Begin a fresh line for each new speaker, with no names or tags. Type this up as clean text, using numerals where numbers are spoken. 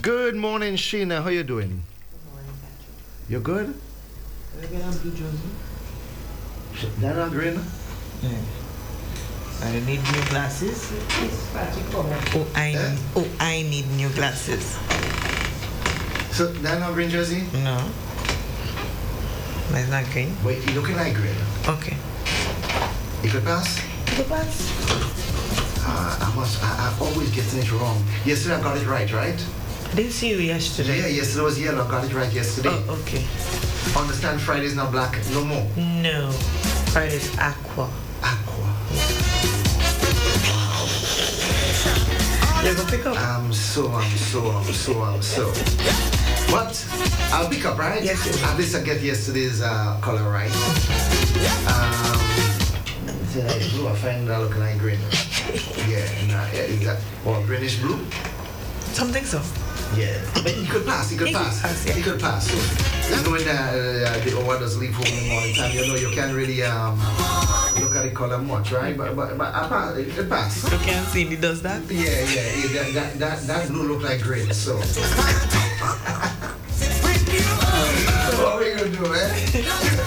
Good morning, Sheena. How you doing?
Good morning, Patrick.
You good?
Are we gonna blue jersey?
Dana Green?
Yeah. I need new glasses.
Yes, Patrick, come on.
I need new glasses.
So, Dana Green jersey?
No. It's not green.
Wait, you looking like green.
Okay.
You could pass?
The bus.
I always getting it wrong. Yesterday I got it right?
I didn't see you yesterday.
Yeah, yesterday was yellow. I got it right yesterday.
Oh, okay.
Understand Friday's not black no more.
No. Friday's aqua.
Aqua.
You're gonna pick up?
I'm so. But I'll pick up, right?
Yes, yes.
At least I get yesterday's color right. Blue, I find that looking like green. Yeah, is that greenish blue?
Something so.
Yeah, but you could pass.
Yeah.
You could pass. So, you know when the others leave home in the morning time, you can't really look at the color much, right? But I pass. It could pass.
You can't see it does that?
Yeah. That blue look like green. So. What are we gonna do, man?